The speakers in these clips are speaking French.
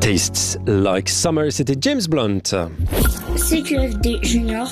Tastes Like Summer, c'était James Blunt. CQFD Junior.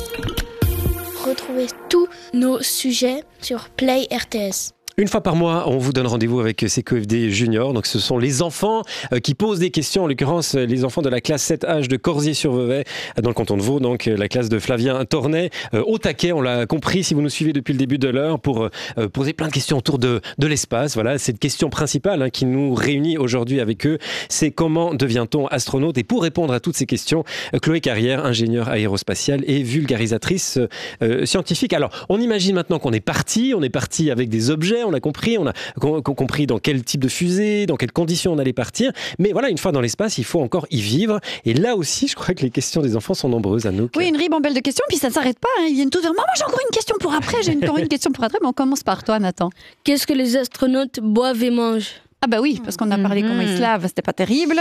Retrouvez tous nos sujets sur Play RTS. Une fois par mois, on vous donne rendez-vous avec CQFD Junior. Donc, ce sont les enfants qui posent des questions. En l'occurrence, les enfants de la classe 7H de Corzier-sur-Vevey, dans le canton de Vaud. Donc, la classe de Flavien Tornet. Au taquet, on l'a compris, si vous nous suivez depuis le début de l'heure, pour poser plein de questions autour de l'espace. Voilà, cette question principale qui nous réunit aujourd'hui avec eux, c'est comment devient-on astronaute? Et pour répondre à toutes ces questions, Chloé Carrière, ingénieure aérospatiale et vulgarisatrice scientifique. Alors, on imagine maintenant qu'on est parti avec des objets. On a compris dans quel type de fusée, dans quelles conditions on allait partir. Mais voilà, une fois dans l'espace, il faut encore y vivre. Et là aussi, je crois que les questions des enfants sont nombreuses, Anouk. Oui, une ribambelle de questions, puis ça ne s'arrête pas. Ils viennent tous vers moi. Moi, j'ai encore une question pour après. Mais on commence par toi, Nathan. Qu'est-ce que les astronautes boivent et mangent? Ah bah oui, parce qu'on a parlé comment ils se lavent, c'était pas terrible.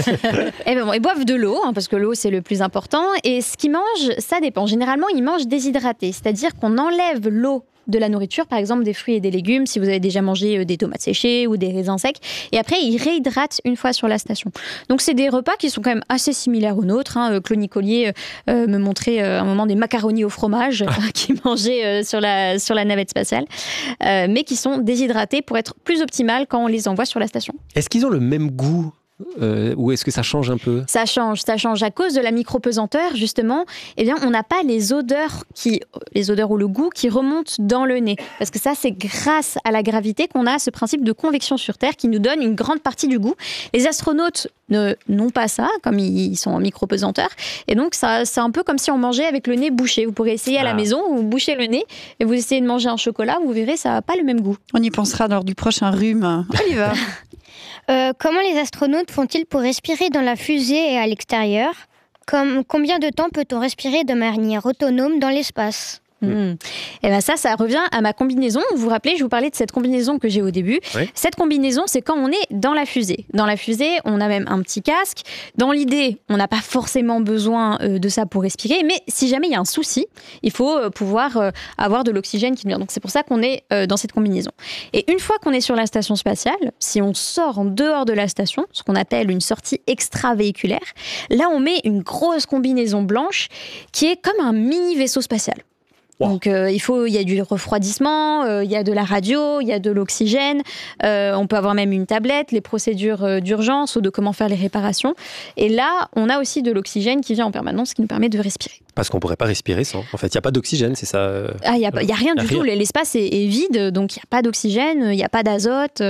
Ils boivent de l'eau, parce que l'eau c'est le plus important. Et ce qu'ils mangent, ça dépend. Généralement, ils mangent déshydraté, c'est-à-dire qu'on enlève l'eau de la nourriture, par exemple des fruits et des légumes, si vous avez déjà mangé des tomates séchées ou des raisins secs. Et après, ils réhydratent une fois sur la station. Donc, c'est des repas qui sont quand même assez similaires aux nôtres. Claude Nicolier me montrait un moment des macaronis au fromage qu'il mangeait sur la navette spatiale, mais qui sont déshydratés pour être plus optimales quand on les envoie sur la station. Est-ce qu'ils ont le même goût ? Ou est-ce que ça change un peu? Ça change à cause de la micropesanteur justement. Eh bien, on n'a pas les odeurs ou le goût qui remontent dans le nez, parce que ça, c'est grâce à la gravité qu'on a ce principe de convection sur Terre qui nous donne une grande partie du goût. Les astronautes n'ont pas ça, comme ils sont en micropesanteur, et donc ça, c'est un peu comme si on mangeait avec le nez bouché. Vous pourrez essayer à la maison, vous bouchez le nez et vous essayez de manger un chocolat, vous verrez, ça n'a pas le même goût. On y pensera lors du prochain rhume. On y va. Comment les astronautes font-ils pour respirer dans la fusée et à l'extérieur? Combien de temps peut-on respirer de manière autonome dans l'espace? Et bien ça revient à ma combinaison. Vous vous rappelez, je vous parlais de cette combinaison que j'ai au début. Oui. Cette combinaison, c'est quand on est dans la fusée. Dans la fusée, on a même un petit casque. Dans l'idée, on n'a pas forcément besoin de ça pour respirer, mais si jamais il y a un souci, il faut pouvoir avoir de l'oxygène qui vient. Donc c'est pour ça qu'on est dans cette combinaison. Et une fois qu'on est sur la station spatiale, si on sort en dehors de la station, ce qu'on appelle une sortie extravéhiculaire, là on met une grosse combinaison blanche qui est comme un mini vaisseau spatial. Donc il y a du refroidissement, il y a de la radio, il y a de l'oxygène, on peut avoir même une tablette, les procédures d'urgence ou de comment faire les réparations. Et là, on a aussi de l'oxygène qui vient en permanence, ce qui nous permet de respirer. Parce qu'on ne pourrait pas respirer sans. En fait, il n'y a pas d'oxygène, c'est ça? Il n'y a rien du tout. L'espace est vide, donc il n'y a pas d'oxygène, il n'y a pas d'azote,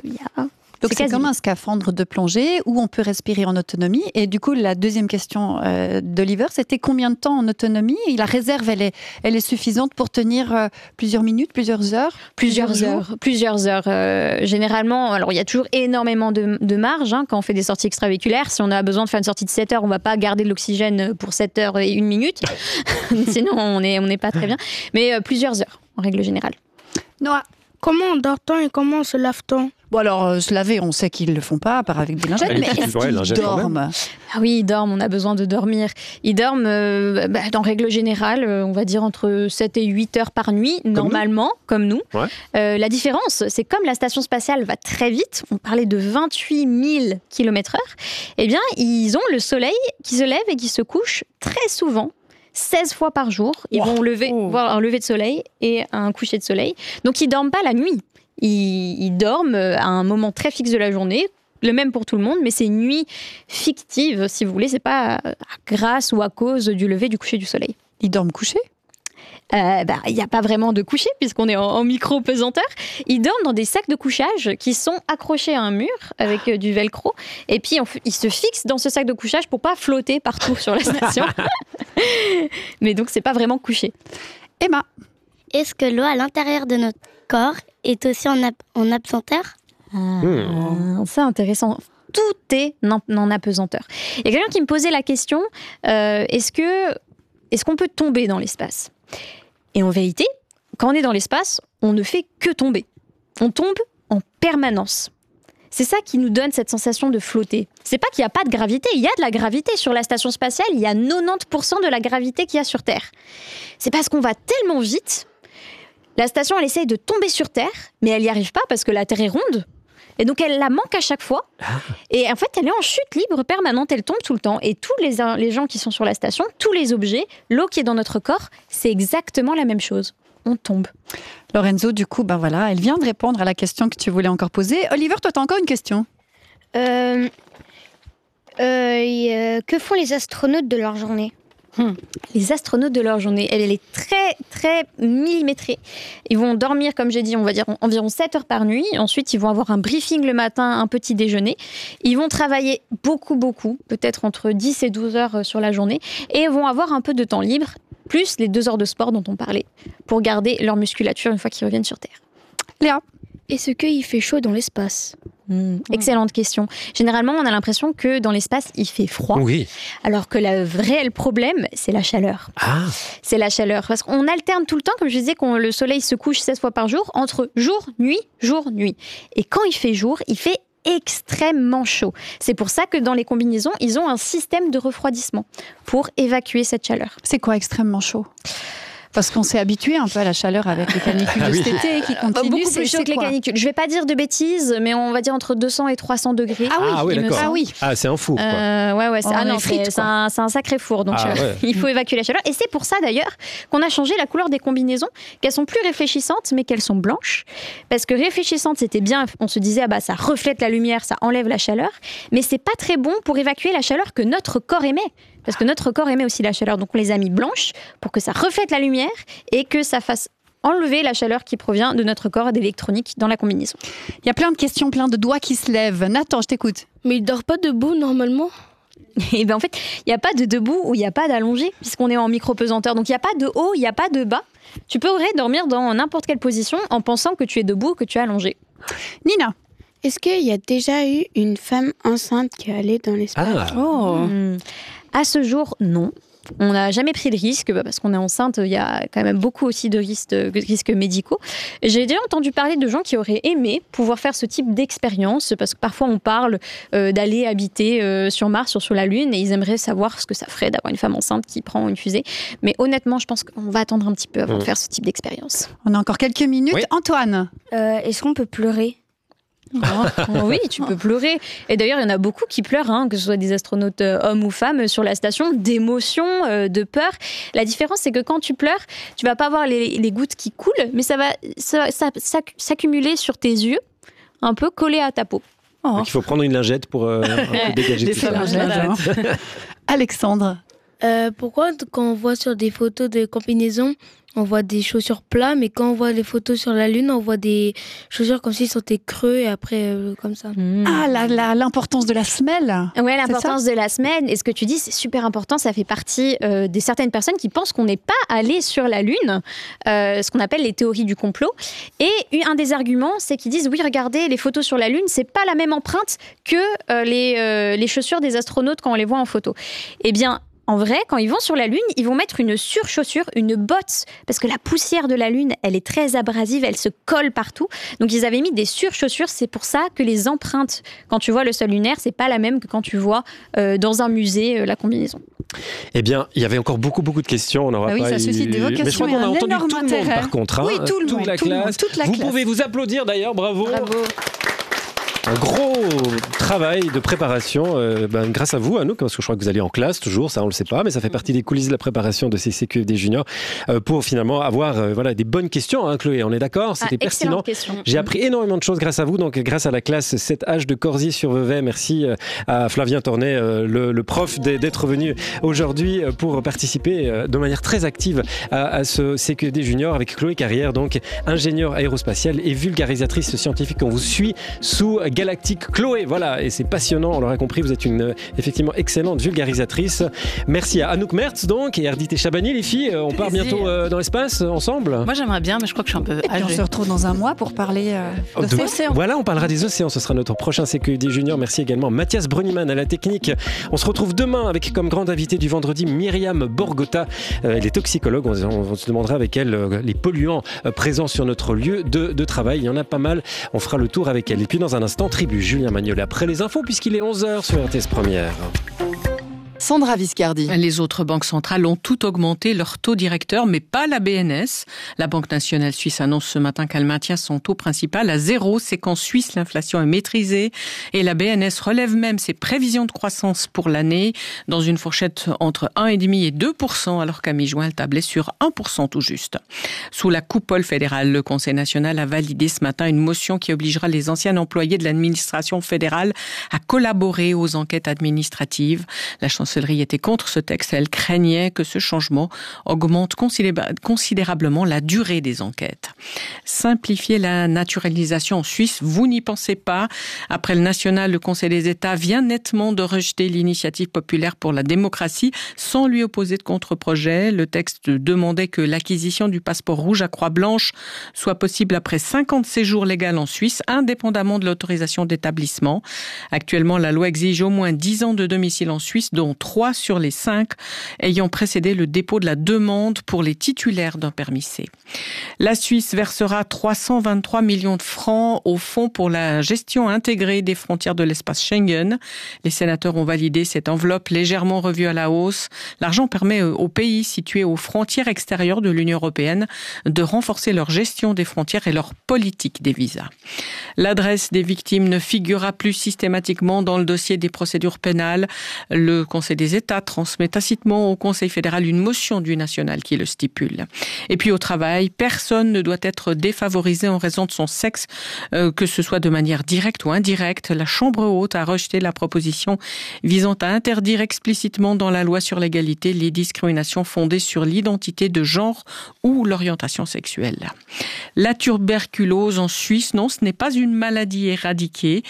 Donc c'est comme un scaphandre de plongée où on peut respirer en autonomie. Et du coup, la deuxième question d'Oliver, c'était combien de temps en autonomie? Et la réserve, elle est suffisante pour tenir plusieurs minutes, plusieurs heures? Plusieurs heures. Généralement, alors il y a toujours énormément de marge quand on fait des sorties extravéhiculaires. Si on a besoin de faire une sortie de 7 heures, on ne va pas garder de l'oxygène pour 7 heures et 1 minute. Sinon, on n'est pas très bien. Mais plusieurs heures, en règle générale. Noah, comment dort-on et comment se lave-t-on? Bon alors, se laver, on sait qu'ils ne le font pas, à part avec des lingettes, mais est-ce qu'ils dorment? Ah oui, ils dorment, on a besoin de dormir. Ils dorment, en règle générale, on va dire entre 7 et 8 heures par nuit, normalement, comme nous. Ouais. La différence, c'est comme la station spatiale va très vite, on parlait de 28 000 km/h, eh bien, ils ont le soleil qui se lève et qui se couche très souvent. 16 fois par jour, ils vont voir un lever de soleil et un coucher de soleil. Donc, ils ne dorment pas la nuit. Ils dorment à un moment très fixe de la journée, le même pour tout le monde, mais c'est une nuit fictive, si vous voulez. C'est pas grâce ou à cause du lever du coucher du soleil. Ils dorment couchés? Il n'y a pas vraiment de coucher puisqu'on est en micro-pesanteur. Ils dorment dans des sacs de couchage qui sont accrochés à un mur avec du velcro. Et puis, ils se fixent dans ce sac de couchage pour pas flotter partout sur la station. Mais donc, c'est pas vraiment couché. Emma, est-ce que l'eau à l'intérieur de notre corps est aussi en apesanteur? C'est intéressant. Tout est en apesanteur. Il y a quelqu'un qui me posait la question, est-ce qu'on peut tomber dans l'espace? Et en vérité, quand on est dans l'espace, on ne fait que tomber. On tombe en permanence. C'est ça qui nous donne cette sensation de flotter. C'est pas qu'il n'y a pas de gravité, il y a de la gravité. Sur la station spatiale, il y a 90% de la gravité qu'il y a sur Terre. C'est parce qu'on va tellement vite. La station, elle essaye de tomber sur Terre, mais elle n'y arrive pas parce que la Terre est ronde. Et donc, elle la manque à chaque fois. Et en fait, elle est en chute libre permanente, elle tombe tout le temps. Et tous les gens qui sont sur la station, tous les objets, l'eau qui est dans notre corps, c'est exactement la même chose. On tombe. Lorenzo, du coup, elle vient de répondre à la question que tu voulais encore poser. Oliver, toi, tu as encore une question. Que font les astronautes de leur journée ? Les astronautes de leur journée, elle est très, très millimétrée. Ils vont dormir, comme j'ai dit, on va dire environ 7 heures par nuit. Ensuite, ils vont avoir un briefing le matin, un petit déjeuner. Ils vont travailler beaucoup, peut-être entre 10 et 12 heures sur la journée. Et vont avoir un peu de temps libre, plus les 2 heures de sport dont on parlait, pour garder leur musculature une fois qu'ils reviennent sur Terre. Léa ? Est-ce qu'il fait chaud dans l'espace ? Excellente question. Généralement, on a l'impression que dans l'espace, il fait froid. Oui. Alors que le réel problème, c'est la chaleur. C'est la chaleur. Parce qu'on alterne tout le temps, comme je disais, le soleil se couche 16 fois par jour, entre jour, nuit. Et quand il fait jour, il fait extrêmement chaud. C'est pour ça que dans les combinaisons, ils ont un système de refroidissement pour évacuer cette chaleur. C'est quoi extrêmement chaud ? Parce qu'on s'est habitué un peu à la chaleur avec les canicules de cet été qui continuent. Beaucoup plus chaud que les canicules. Je ne vais pas dire de bêtises, mais on va dire entre 200 et 300 degrés. Oui, d'accord. C'est un four, quoi. C'est un sacré four. Donc, il faut évacuer la chaleur. Et c'est pour ça, d'ailleurs, qu'on a changé la couleur des combinaisons, qu'elles sont plus réfléchissantes, mais qu'elles sont blanches. Parce que réfléchissantes, c'était bien. On se disait, ça reflète la lumière, ça enlève la chaleur. Mais c'est pas très bon pour évacuer la chaleur que notre corps émet. Parce que notre corps émet aussi la chaleur. Donc, on les a mis blanches pour que ça reflète la lumière et que ça fasse enlever la chaleur qui provient de notre corps et d'électronique dans la combinaison. Il y a plein de questions, plein de doigts qui se lèvent. Nathan, je t'écoute. Mais il dort pas debout normalement ? Et en fait, il n'y a pas de debout ou il n'y a pas d'allongé, puisqu'on est en micro-pesanteur. Donc, il n'y a pas de haut, il n'y a pas de bas. Tu pourrais dormir dans n'importe quelle position en pensant que tu es debout ou que tu es allongé. Nina. Est-ce qu'il y a déjà eu une femme enceinte qui est allée dans l'espace ? À ce jour, non. On n'a jamais pris de risque, parce qu'on est enceinte, il y a quand même beaucoup aussi de risques médicaux. J'ai déjà entendu parler de gens qui auraient aimé pouvoir faire ce type d'expérience, parce que parfois on parle d'aller habiter sur Mars, sur la Lune, et ils aimeraient savoir ce que ça ferait d'avoir une femme enceinte qui prend une fusée. Mais honnêtement, je pense qu'on va attendre un petit peu avant de faire ce type d'expérience. On a encore quelques minutes. Oui. Antoine. Est-ce qu'on peut pleurer ? Oui, tu peux pleurer. Et d'ailleurs, il y en a beaucoup qui pleurent, que ce soit des astronautes hommes ou femmes sur la station, d'émotion, de peur. La différence, c'est que quand tu pleures, tu vas pas voir les gouttes qui coulent, mais ça va s'accumuler sur tes yeux, un peu collé à ta peau. Donc il faut prendre une lingette pour un peu dégager tout ça. Alexandre. Pourquoi quand on voit sur des photos de combinaisons, on voit des chaussures plats, mais quand on voit les photos sur la Lune, on voit des chaussures comme s'ils étaient creux et après comme ça. L'importance de la semelle. Oui, l'importance de la semelle. Et ce que tu dis, c'est super important. Ça fait partie des certaines personnes qui pensent qu'on n'est pas allé sur la Lune, ce qu'on appelle les théories du complot. Et un des arguments, c'est qu'ils disent, oui, regardez, les photos sur la Lune, c'est pas la même empreinte que les chaussures des astronautes quand on les voit en photo. Eh bien, en vrai, quand ils vont sur la Lune, ils vont mettre une surchaussure, une botte, parce que la poussière de la Lune, elle est très abrasive, elle se colle partout. Donc, ils avaient mis des surchaussures. C'est pour ça que les empreintes, quand tu vois le sol lunaire, c'est pas la même que quand tu vois dans un musée la combinaison. Eh bien, il y avait encore beaucoup de questions. On n'aura pas ça suscite des vocations. Mais je crois qu'on a entendu tout le monde, par contre. Oui, tout le monde. Toute la classe. Vous pouvez vous applaudir d'ailleurs. Bravo. Un gros travail de préparation grâce à vous, Anouk, parce que je crois que vous allez en classe toujours, ça on le sait pas, mais ça fait partie des coulisses de la préparation de ces CQFD juniors pour finalement avoir des bonnes questions, Chloé, on est d'accord ? C'était pertinent. J'ai appris énormément de choses grâce à vous, donc grâce à la classe 7H de Corsier-sur-Vevey. Merci à Flavien Tornet, le prof, d'être venu aujourd'hui pour participer de manière très active à ce CQFD junior avec Chloé Carrière, donc ingénieure aérospatiale et vulgarisatrice scientifique. On vous suit sous Galactique Chloé, voilà, et c'est passionnant, on l'aura compris, vous êtes une effectivement excellente vulgarisatrice. Merci à Anouk Mertz donc et Ardit et Chabani, les filles, on part bientôt dans l'espace ensemble. Moi j'aimerais bien, mais je crois que je suis un peu âgée. Et puis on se retrouve dans un mois pour parler des océans. Voilà, on parlera des océans, ce sera notre prochain CQFD junior. Merci également Mathias Bruniman à la technique. On se retrouve demain avec comme grande invitée du vendredi Myriam Borgota, elle est toxicologue, on se demandera avec elle les polluants présents sur notre lieu de travail, il y en a pas mal, on fera le tour avec elle. Et puis dans un instant, Tribu, Julien Magnolet après les infos puisqu'il est 11h sur RTS Première. Sandra Viscardi. Les autres banques centrales ont toutes augmenté leur taux directeur, mais pas la BNS. La Banque nationale suisse annonce ce matin qu'elle maintient son taux principal à 0. C'est qu'en Suisse, l'inflation est maîtrisée et la BNS relève même ses prévisions de croissance pour l'année dans une fourchette entre 1,5 et 2%, alors qu'à mi-juin, elle tablait sur 1% tout juste. Sous la coupole fédérale, le Conseil national a validé ce matin une motion qui obligera les anciens employés de l'administration fédérale à collaborer aux enquêtes administratives. La chancellerie était contre ce texte. Elle craignait que ce changement augmente considérablement la durée des enquêtes. Simplifier la naturalisation en Suisse, vous n'y pensez pas. Après le national, le Conseil des États vient nettement de rejeter l'initiative populaire pour la démocratie sans lui opposer de contre-projet. Le texte demandait que l'acquisition du passeport rouge à croix blanche soit possible après 50 séjours légaux en Suisse, indépendamment de l'autorisation d'établissement. Actuellement, la loi exige au moins 10 ans de domicile en Suisse, dont 3 sur les 5 ayant précédé le dépôt de la demande pour les titulaires d'un permis C. La Suisse versera 323 millions de francs au fonds pour la gestion intégrée des frontières de l'espace Schengen. Les sénateurs ont validé cette enveloppe légèrement revue à la hausse. L'argent permet aux pays situés aux frontières extérieures de l'Union européenne de renforcer leur gestion des frontières et leur politique des visas. L'adresse des victimes ne figurera plus systématiquement dans le dossier des procédures pénales. Le Conseil des États transmet tacitement au Conseil fédéral une motion du national qui le stipule. Et puis au travail, personne ne doit être défavorisé en raison de son sexe, que ce soit de manière directe ou indirecte. La Chambre haute a rejeté la proposition visant à interdire explicitement dans la loi sur l'égalité les discriminations fondées sur l'identité de genre ou l'orientation sexuelle. La tuberculose en Suisse, non, ce n'est pas une maladie éradiquée.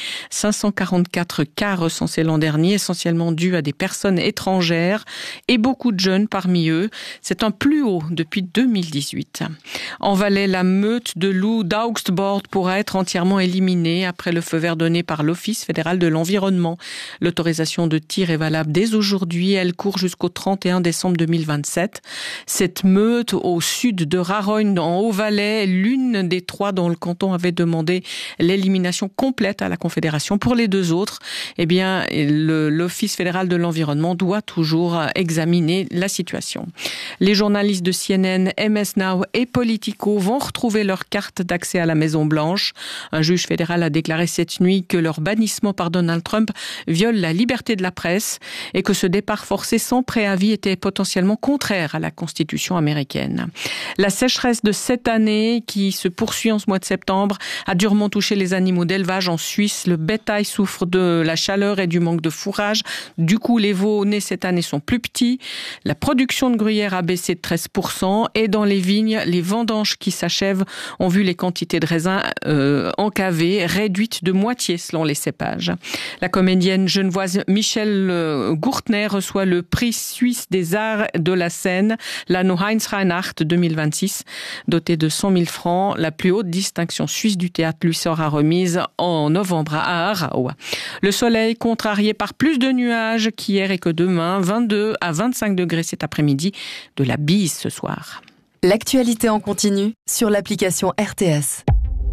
544 cas recensés l'an dernier, essentiellement dus à des personnes étrangères et beaucoup de jeunes parmi eux. C'est un plus haut depuis 2018. En Valais, la meute de loups d'Augstbord pourra être entièrement éliminée après le feu vert donné par l'Office fédéral de l'environnement. L'autorisation de tir est valable dès aujourd'hui. Elle court jusqu'au 31 décembre 2027. Cette meute au sud de Rarogne, en Haut-Valais, l'une des 3 dont le canton avait demandé l'élimination complète à la Confédération. Pour les 2 autres, eh bien, l'Office fédéral de l'environnement doit toujours examiner la situation. Les journalistes de CNN, MS Now et Politico vont retrouver leur carte d'accès à la Maison-Blanche. Un juge fédéral a déclaré cette nuit que leur bannissement par Donald Trump viole la liberté de la presse et que ce départ forcé sans préavis était potentiellement contraire à la Constitution américaine. La sécheresse de cette année, qui se poursuit en ce mois de septembre, a durement touché les animaux d'élevage en Suisse. Le bétail souffre de la chaleur et du manque de fourrage. Du coup, les veaux nés cette année sont plus petits. La production de gruyère a baissé de 13% et dans les vignes, les vendanges qui s'achèvent ont vu les quantités de raisins encavés réduites de moitié selon les cépages. La comédienne genevoise Michelle Gourtner reçoit le prix suisse des arts de la scène, l'Anno Heinz Reinhardt 2026, dotée de 100 000 francs. La plus haute distinction suisse du théâtre lui sera remise en novembre à Aarau. Le soleil contrarié par plus de nuages qu'hier et que demain, 22 à 25 degrés cet après-midi, de la bise ce soir. L'actualité en continu sur l'application RTS.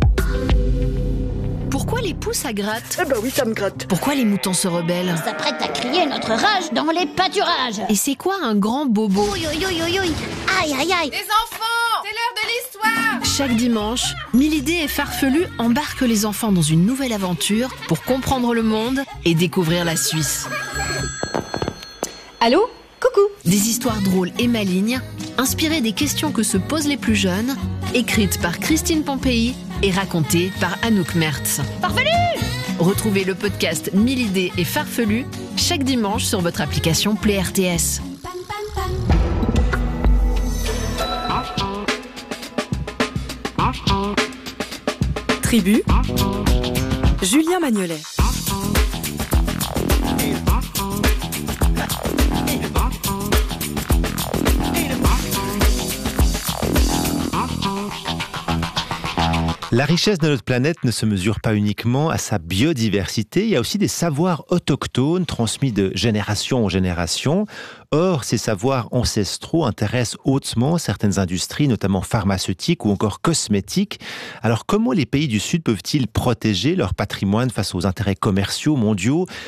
Pourquoi les poules ça gratte ? Eh ben oui, ça me gratte. Pourquoi les moutons se rebellent ? On s'apprête à crier notre rage dans les pâturages. Et c'est quoi un grand bobo ? Ouï, ouï, ouï, ouï, ouï. Aïe, aïe, aïe. Les enfants, c'est l'heure de l'histoire. Chaque dimanche, Milidé et Farfelu embarquent les enfants dans une nouvelle aventure pour comprendre le monde et découvrir la Suisse. Allô ? Coucou. Des histoires drôles et malignes, inspirées des questions que se posent les plus jeunes, écrites par Christine Pompéi et racontées par Anouk Mertz. Farfelu ! Retrouvez le podcast Milidé et Farfelu chaque dimanche sur votre application Play RTS. Tribu, Julien Magnolet. La richesse de notre planète ne se mesure pas uniquement à sa biodiversité, il y a aussi des savoirs autochtones transmis de génération en génération. Or, ces savoirs ancestraux intéressent hautement certaines industries, notamment pharmaceutiques ou encore cosmétiques. Alors, comment les pays du Sud peuvent-ils protéger leur patrimoine face aux intérêts commerciaux mondiaux ?